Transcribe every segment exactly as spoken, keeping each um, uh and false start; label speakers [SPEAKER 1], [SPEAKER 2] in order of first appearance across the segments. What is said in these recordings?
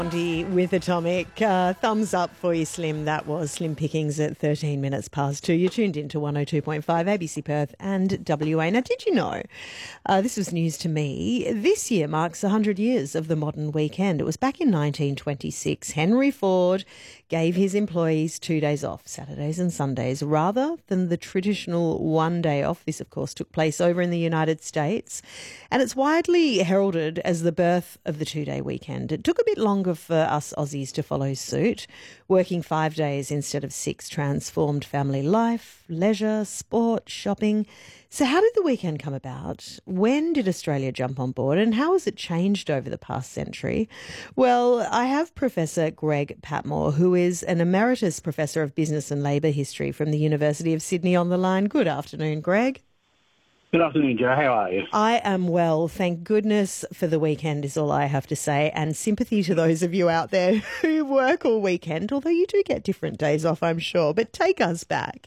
[SPEAKER 1] Monty with Atomic. Uh, thumbs up for you, Slim. That was Slim Pickings at thirteen minutes past two. You're tuned in to one oh two point five A B C Perth and W A. Now, did you know, uh, this was news to me, this year marks one hundred years of the modern weekend. It was back in nineteen twenty-six. Henry Ford gave his employees two days off, Saturdays and Sundays, rather than the traditional one day off. This, of course, took place over in the United States, and it's widely heralded as the birth of the two-day weekend. It took a bit longer for us Aussies to follow suit. Working five days instead of six transformed family life, leisure, sport, shopping. So how did the weekend come about? When did Australia jump on board, and how has it changed over the past century? Well, I have Professor Greg Patmore, who is an Emeritus Professor of Business and Labour History from the University of Sydney, on the line. Good afternoon, Greg.
[SPEAKER 2] Good afternoon, Joe. How are you?
[SPEAKER 1] I am well. Thank goodness for the weekend is all I have to say, and sympathy to those of you out there who work all weekend, although you do get different days off, I'm sure. But take us back.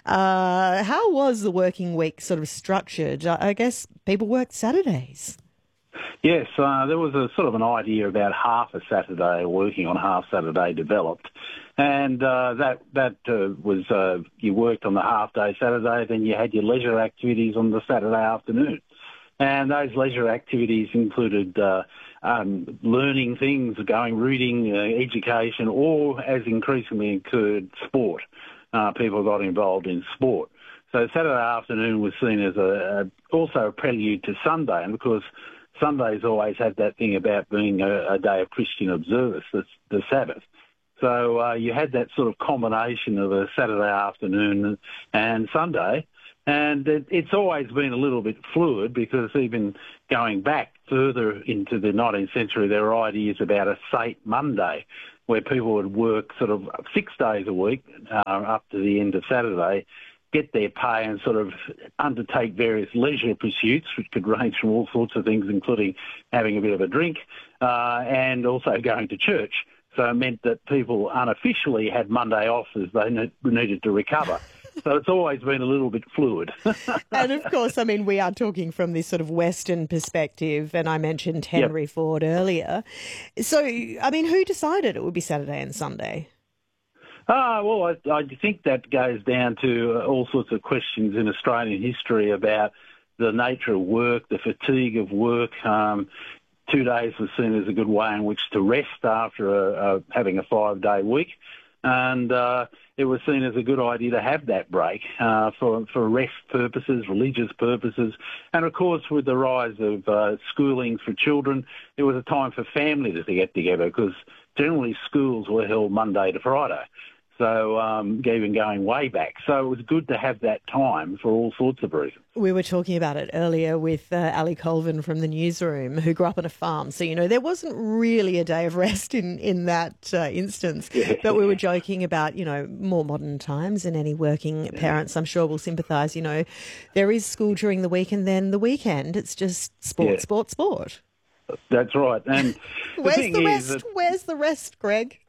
[SPEAKER 1] Uh, how was the working week sort of structured? I guess people worked Saturdays.
[SPEAKER 2] Yes, uh, there was a sort of an idea about half a Saturday, working on half Saturday developed. And uh, that that uh, was, uh, you worked on the half-day Saturday, then you had your leisure activities on the Saturday afternoon. And those leisure activities included uh, um, learning things, going, reading, uh, education, or, as increasingly occurred, sport. Uh, people got involved in sport. So Saturday afternoon was seen as a, a also a prelude to Sunday, and because Sundays always had that thing about being a, a day of Christian observance, the, the Sabbath. So uh, you had that sort of combination of a Saturday afternoon and Sunday, and it, it's always been a little bit fluid, because even going back further into the nineteenth century, there were ideas about a Sate Monday, where people would work sort of six days a week uh, up to the end of Saturday, get their pay and sort of undertake various leisure pursuits, which could range from all sorts of things, including having a bit of a drink uh, and also going to church. So it meant that people unofficially had Monday off as they ne- needed to recover. So it's always been a little bit fluid.
[SPEAKER 1] And of course, I mean, we are talking from this sort of Western perspective, and I mentioned Henry yep. Ford earlier. So, I mean, who decided it would be Saturday and Sunday?
[SPEAKER 2] Ah, well, I, I think that goes down to all sorts of questions in Australian history about the nature of work, the fatigue of work. Um, two days was seen as a good way in which to rest after a, a, having a five-day week. And uh, it was seen as a good idea to have that break uh, for, for rest purposes, religious purposes. And, of course, with the rise of uh, schooling for children, it was a time for family to get together, because generally schools were held Monday to Friday. So um, even going way back. So it was good to have that time for all sorts of reasons.
[SPEAKER 1] We were talking about it earlier with uh, Ali Colvin from the newsroom, who grew up on a farm. So, you know, there wasn't really a day of rest in, in that uh, instance.
[SPEAKER 2] Yeah.
[SPEAKER 1] But we were joking about, you know, more modern times, and any working yeah. parents, I'm sure, will sympathise. You know, there is school during the week, and then the weekend, it's just sport, yeah. sport, sport.
[SPEAKER 2] That's right. And the
[SPEAKER 1] Where's
[SPEAKER 2] thing
[SPEAKER 1] the
[SPEAKER 2] is
[SPEAKER 1] rest?
[SPEAKER 2] that...
[SPEAKER 1] Where's the rest, Greg?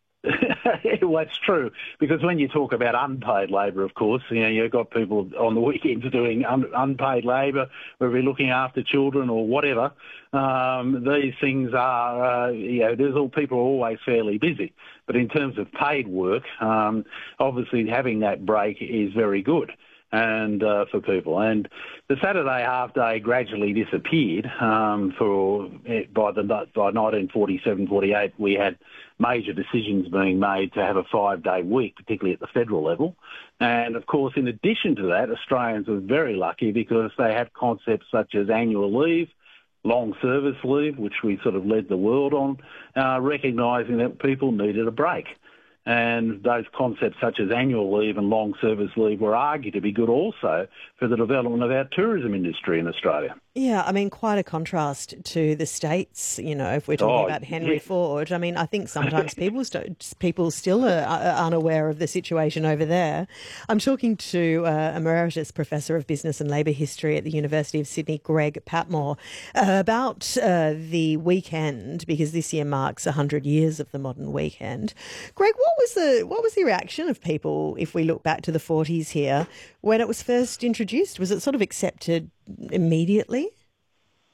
[SPEAKER 2] Well, that's true, because when you talk about unpaid labour, of course, you know, you've got people on the weekends doing un- unpaid labour, whether you're looking after children or whatever. Um, these things are, uh, you know, there's all people are always fairly busy. But in terms of paid work, um, obviously having that break is very good. And uh, for people, and the Saturday half day gradually disappeared. Um, for by the by nineteen forty-seven forty-eight, we had major decisions being made to have a five day week, particularly at the federal level. And of course, in addition to that, Australians were very lucky, because they have concepts such as annual leave, long service leave, which we sort of led the world on, uh, recognising that people needed a break. And those concepts such as annual leave and long service leave were argued to be good also for the development of our tourism industry in Australia.
[SPEAKER 1] Yeah, I mean, quite a contrast to the States, you know, if we're talking
[SPEAKER 2] oh,
[SPEAKER 1] about Henry
[SPEAKER 2] yeah.
[SPEAKER 1] Ford. I mean, I think sometimes people st- people still are, are unaware of the situation over there. I'm talking to uh, Emeritus Professor of Business and Labour History at the University of Sydney, Greg Patmore, uh, about uh, the weekend, because this year marks one hundred years of the modern weekend. Greg, what was the what was the reaction of people, if we look back to the forties here, when it was first introduced? Was it sort of accepted immediately?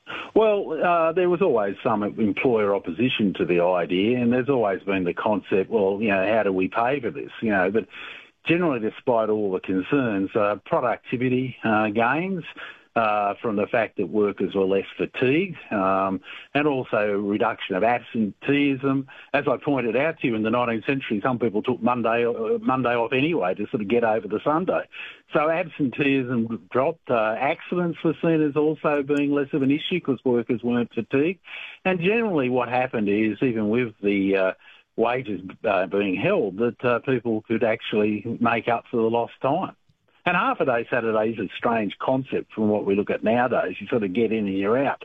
[SPEAKER 2] Well, uh, there was always some employer opposition to the idea, and there's always been the concept, well, you know, how do we pay for this? You know, but generally, despite all the concerns, uh, productivity uh, gains uh, from the fact that workers were less fatigued, um, and also reduction of absenteeism. As I pointed out to you, in the nineteenth century, some people took Monday uh, Monday off anyway to sort of get over the Sunday. So absenteeism dropped. Uh, accidents were seen as also being less of an issue because workers weren't fatigued. And generally what happened is, even with the uh, wages uh, being held, that uh, people could actually make up for the lost time. And half a day Saturday is a strange concept from what we look at nowadays. You sort of get in and you're out.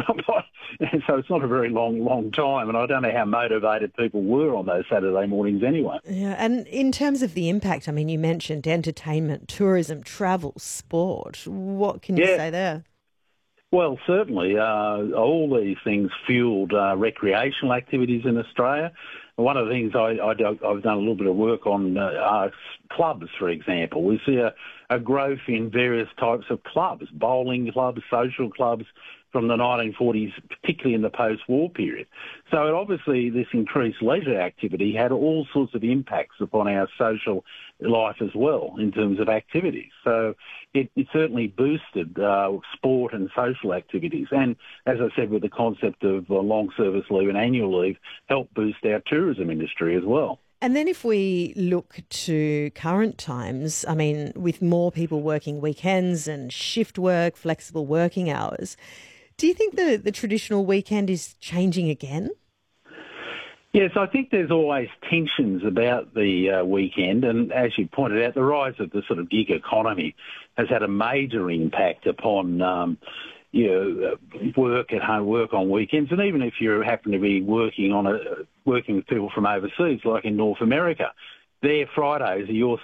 [SPEAKER 2] And so it's not a very long, long time. And I don't know how motivated people were on those Saturday mornings anyway.
[SPEAKER 1] Yeah, and in terms of the impact, I mean, you mentioned entertainment, tourism, travel, sport. What can you
[SPEAKER 2] yeah.
[SPEAKER 1] say there?
[SPEAKER 2] Well, certainly, uh, all these things fueled uh, recreational activities in Australia. One of the things I, I do, I've done a little bit of work on uh, are clubs, for example. We see a, a growth in various types of clubs, bowling clubs, social clubs, from the nineteen forties, particularly in the post-war period. So it, obviously this increased leisure activity had all sorts of impacts upon our social life as well in terms of activities. So it, it certainly boosted uh, sport and social activities. And as I said, with the concept of uh, long service leave and annual leave, helped boost our tourism industry as well.
[SPEAKER 1] And then if we look to current times, I mean, with more people working weekends and shift work, flexible working hours, do you think the, the traditional weekend is changing again?
[SPEAKER 2] Yes, I think there's always tensions about the uh, weekend, and as you pointed out, the rise of the sort of gig economy has had a major impact upon um, you know, work at home, work on weekends, and even if you happen to be working on a working with people from overseas, like in North America, their Fridays are your